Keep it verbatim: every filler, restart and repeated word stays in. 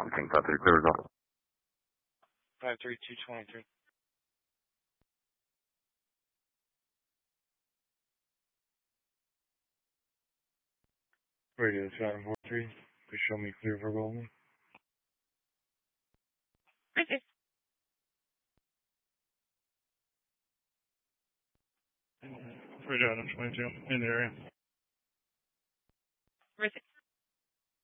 on King five three, clear result. five three two twenty-three. Radio seven four three. Please show me clear for Goldman. Receive. Radio item twenty-two in the area. Receive.